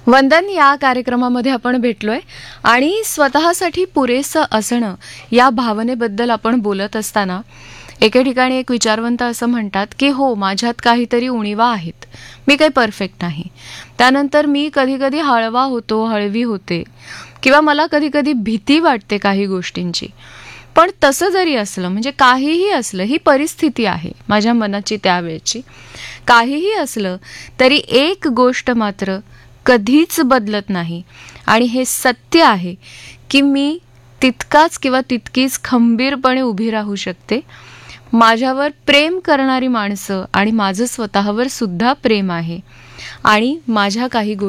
वंदन या कार्यक्रमामध्ये आपण भेटलोय आणि स्वतःसाठी पुरेसं असणं या भावनेबद्दल आपण बोलत असताना एके ठिकाणी एक विचारवंत असं म्हणतात की हो, माझ्यात काहीतरी उणिवा आहेत, मी काही परफेक्ट नाही. त्यानंतर मी कधी कधी हळवा होतो, हळवी होते, किंवा मला कधी कधी भीती वाटते काही गोष्टींची. पण तसं जरी असलं, म्हणजे काहीही असलं, ही परिस्थिती आहे माझ्या मनाची त्यावेळची, काहीही असलं तरी एक गोष्ट मात्र कधीच बदलत नाही आणि हे सत्य आहे की मी तितकाच किंवा तितकीच खंबीरपणे उभी राहू शकते. माझ्यावर प्रेम करणारी माणसं आणि माझं स्वतःवर सुद्धा प्रेम आहे आणि माझ्या काही